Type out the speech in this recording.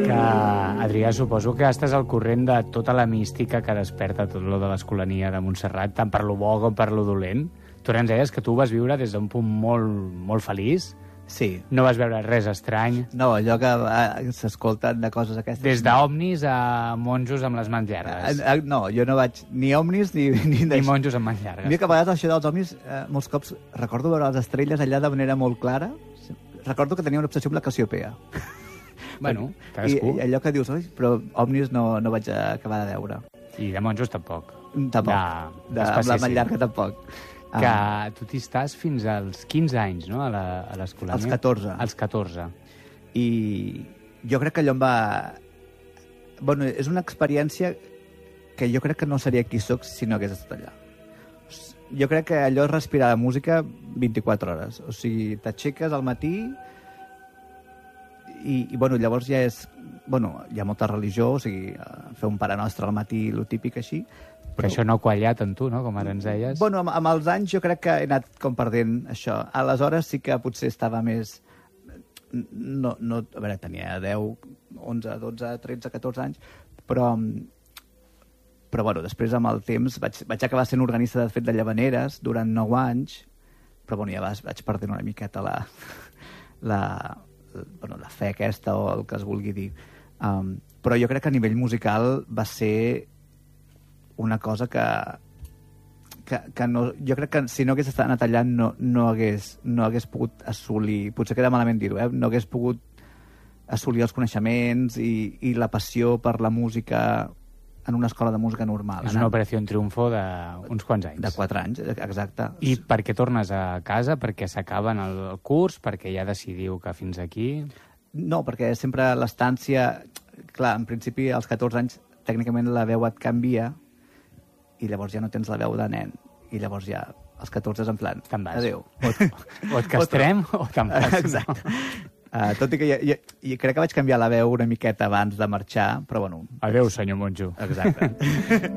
Que, Adrià, suposo que estàs al corrent de tota la mística que desperta tot lo de l'Escolania de Montserrat, tant per lo bo com per lo dolent. Tu ens deies que tu ho vas viure des d'un punt molt feliç. Sí. No vas veure res estrany. No, allò que s'escolten de coses aquestes... Des d'òmnis a monjos amb les mans llargues. No, jo no vaig ni òmnis ni Ni monjos amb mans llargues. Mira que a vegades això dels òmnis, molts cops recordo veure les estrelles allà de manera molt clara. Recordo que tenia una obsessió amb la Cassiopea. Bueno, cadascú. I allò que dius, oi, però òmnis no vaig acabar de veure. I de monjos tampoc. Tampoc. Amb la mà llarga tampoc. Que tu t'hi estàs fins als 15 anys, no?, a l'Escolania. Als 14. Als 14. I jo crec que allò em va... Bueno, és una experiència que jo crec que no seria qui soc si no hagués estat allà. Jo crec que allò és respirar la música 24 hores. O sigui, t'aixeques al matí i bueno, llavors ja és... Bueno, hi ha molta religió, o sigui, fer un Pare Nostre al matí, lo típic així. Però això no ha quallat en tu, no?, com ara ens deies. Bueno, amb els anys jo crec que he anat com perdent això. Aleshores sí que potser estava més... No, a veure, tenia 10, 11, 12, 13, 14 anys, però bueno, després amb el temps vaig acabar sent organista de fet de llavaneres durant 9 anys, però bueno, ja vaig perdent una miqueta la fe aquesta o el que es vulgui dir. Però jo crec que a nivell musical va ser una cosa que no, jo crec que si no hagués anat allà no hagués pogut assolir, potser queda malament dir-ho, no hagués pogut assolir els coneixements i la passió per la música en una escola de música normal. És una operació en triomfo d'uns quants anys. De 4 anys, exacte. I per què tornes a casa? Perquè s'acaben el curs? Perquè ja decidiu que fins aquí? No, perquè sempre l'estància... Clar, en principi, als 14 anys, tècnicament la veu et canvia i llavors ja no tens la veu de nen. I llavors ja, als 14 és en plan, adéu. O et castrem o te'n vas. Exacte. Tot i que jo crec que vaig canviar la veu una miqueta abans de marxar, però bueno... Adéu, senyor monjo. Exacte.